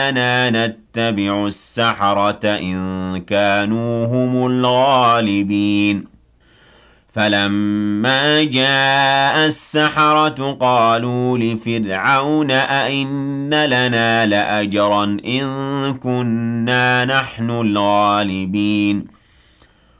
أَنَّا نَتَّبِعُ السَّحَرَةَ إِن كَانُوا هُمُ الْغَالِبِينَ فَلَمَّا جَاءَ السَّحَرَةُ قَالُوا لِفِرْعَوْنَ أَئِنَّ لَنَا لَأَجْرًا إِن كُنَّا نَحْنُ الْغَالِبِينَ